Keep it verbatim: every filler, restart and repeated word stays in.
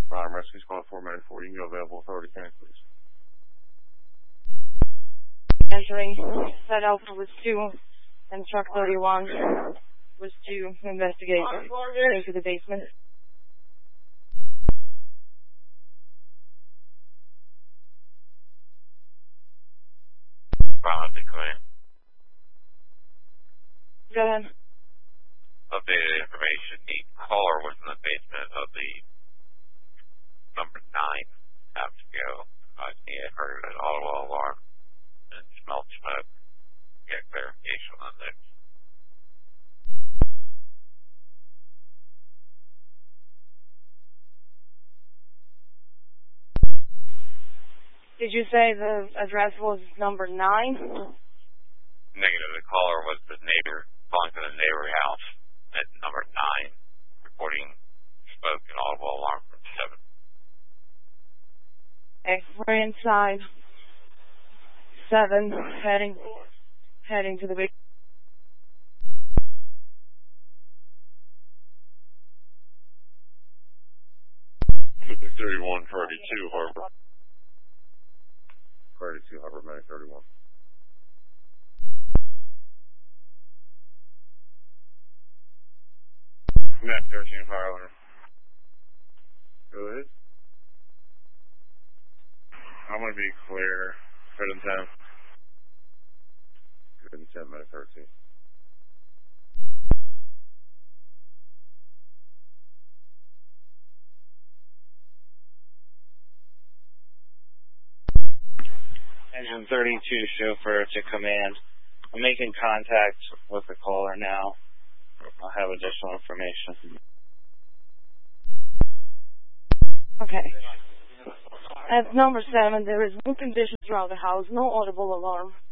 Prime Rescue Squad four ninety-four. You can go available authority, can please? Entering. Set Alpha was two, and truck thirty-one was two. Investigate into the basement. Prime, come in. Go ahead. Updated information. The caller was in the basement of the number nine house ago. Uh, he had heard an auto alarm and smelled smoke. Get clarification on this. Did you say the address was number nine? Negative. The caller was the neighbor, calling from the neighboring house at number nine, reporting smoke and audible alarm from seven. Okay, we're inside. Seven, heading, heading to the big. thirty-one, thirty-two, Harbor. thirty-two, Harbor, Medic thirty-one. Map thirteen, fire alarm. Go ahead. I'm going to be clear. Good and ten. Good and ten, Medic thirteen. Engine thirty-two, chauffeur to command. I'm making contact with the caller now. I'll have additional information. Okay. At number seven, there is no conditions throughout the house, no audible alarm.